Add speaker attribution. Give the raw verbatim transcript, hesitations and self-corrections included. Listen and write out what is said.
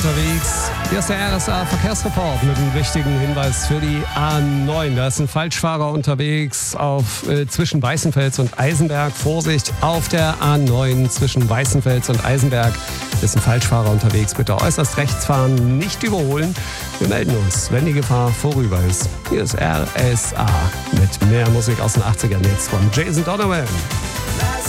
Speaker 1: unterwegs. Hier ist der R S A-Verkehrsreport mit einem wichtigen Hinweis für die A neun. Da ist ein Falschfahrer unterwegs auf, äh, zwischen Weißenfels und Eisenberg. Vorsicht, auf der A neun zwischen Weißenfels und Eisenberg ist ein Falschfahrer unterwegs. Bitte äußerst rechts fahren, nicht überholen. Wir melden uns, wenn die Gefahr vorüber ist. Hier ist R S A mit mehr Musik aus den achtzigern jetzt von Jason Donovan.